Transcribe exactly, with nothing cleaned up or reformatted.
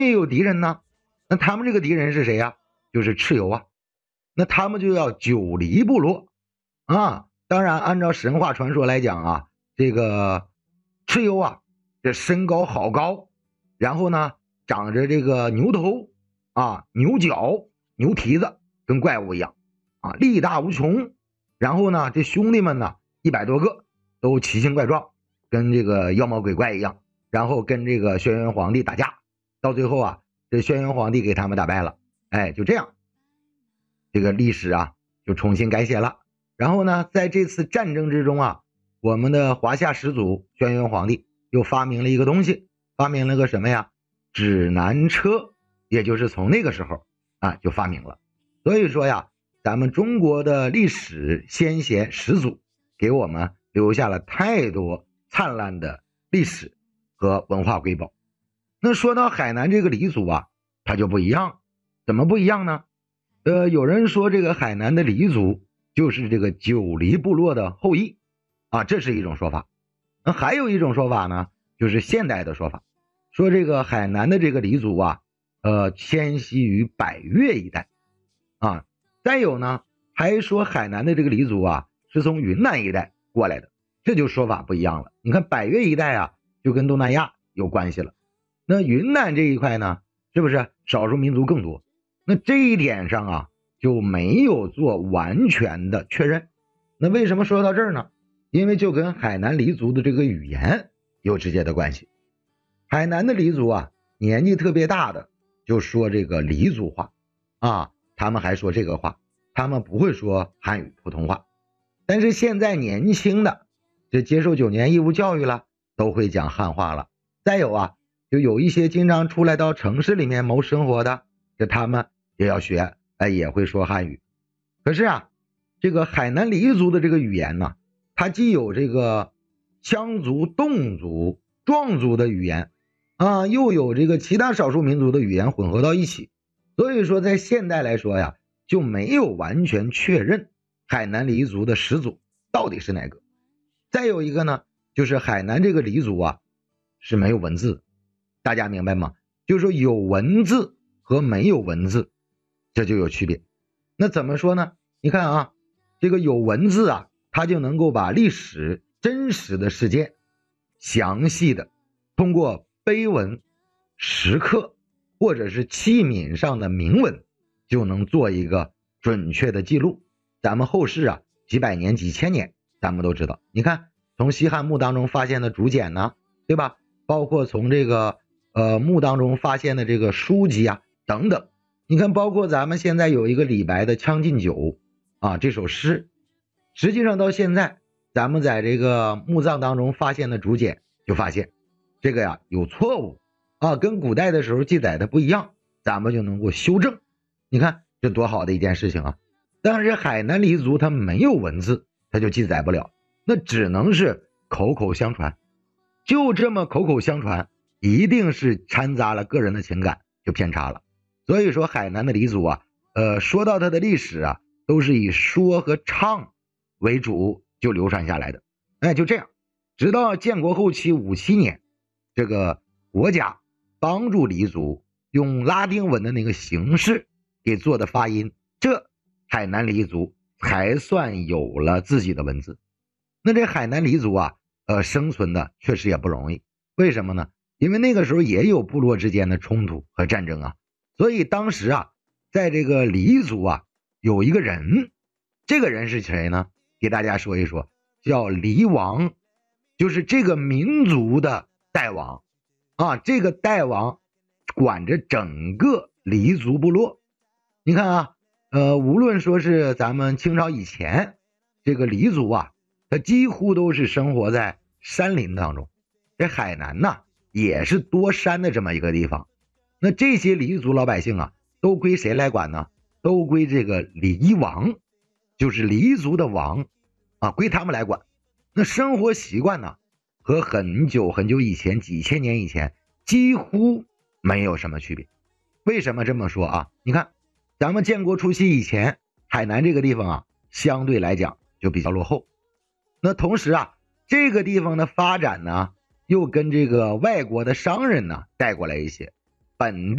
也有敌人呢。那他们这个敌人是谁呀？就是蚩尤啊。那他们就要九黎部落啊。当然，按照神话传说来讲啊，这个蚩尤啊，这身高好高，然后呢，长着这个牛头啊、牛角、牛蹄子，跟怪物一样啊，力大无穷。然后呢，这兄弟们呢，一百多个，都奇形怪状，跟这个妖魔鬼怪一样，然后跟这个轩辕皇帝打架，到最后啊，这轩辕皇帝给他们打败了。哎，就这样，这个历史啊就重新改写了。然后呢，在这次战争之中啊，我们的华夏始祖轩辕皇帝又发明了一个东西，发明了个什么呀？指南车，也就是从那个时候啊就发明了。所以说呀，咱们中国的历史先贤始祖给我们留下了太多灿烂的历史和文化瑰宝。那说到海南这个黎族啊，它就不一样。怎么不一样呢？呃，有人说这个海南的黎族就是这个九黎部落的后裔啊，这是一种说法。那还有一种说法呢，就是现代的说法，说这个海南的这个黎族啊，呃，迁徙于百越一带啊。再有呢，还说海南的这个黎族啊，是从云南一带过来的，这就说法不一样了。你看百越一带啊，就跟东南亚有关系了。那云南这一块呢，是不是少数民族更多？那这一点上啊，就没有做完全的确认。那为什么说到这儿呢？因为就跟海南黎族的这个语言有直接的关系。海南的黎族啊，年纪特别大的就说这个黎族话啊，他们还说这个话，他们不会说汉语普通话。但是现在年轻的，这接受九年义务教育了，都会讲汉话了。再有啊，就有一些经常出来到城市里面谋生活的，这他们也要学，哎，也会说汉语。可是啊，这个海南黎族的这个语言呢，它既有这个羌族、侗族、壮族的语言啊，又有这个其他少数民族的语言混合到一起，所以说在现代来说呀，就没有完全确认海南黎族的始祖到底是哪个。再有一个呢，就是海南这个黎族啊是没有文字，大家明白吗？就是说有文字和没有文字，这就有区别。那怎么说呢？你看啊，这个有文字啊，它就能够把历史真实的事件详细的通过碑文、石刻或者是器皿上的铭文，就能做一个准确的记录。咱们后世啊，几百年几千年咱们都知道，你看从西汉墓当中发现的竹简呢，对吧？包括从这个呃墓当中发现的这个书籍啊等等，你看包括咱们现在有一个李白的《将进酒》啊这首诗，实际上到现在咱们在这个墓葬当中发现的竹简就发现这个呀有错误啊，跟古代的时候记载的不一样，咱们就能够修正。你看这多好的一件事情啊！但是海南黎族他没有文字，他就记载不了，那只能是口口相传。就这么口口相传，一定是掺杂了个人的情感，就偏差了。所以说海南的黎族啊，呃，说到它的历史啊，都是以说和唱为主就流传下来的。哎，就这样，直到建国后期五七年，这个国家帮助黎族用拉丁文的那个形式给做的发音，这海南黎族才算有了自己的文字。那这海南黎族啊，呃，生存的确实也不容易。为什么呢？因为那个时候也有部落之间的冲突和战争啊。所以当时啊，在这个黎族啊，有一个人，这个人是谁呢？给大家说一说，叫黎王，就是这个民族的代王啊。这个代王管着整个黎族部落。你看啊，呃，无论说是咱们清朝以前，这个黎族啊，他几乎都是生活在山林当中。这海南呢，也是多山的这么一个地方。那这些黎族老百姓啊，都归谁来管呢？都归这个黎王，就是黎族的王啊，归他们来管。那生活习惯呢，和很久很久以前，几千年以前几乎没有什么区别。为什么这么说啊？你看咱们建国初期以前，海南这个地方啊，相对来讲就比较落后。那同时啊，这个地方的发展呢，又跟这个外国的商人呢带过来一些本地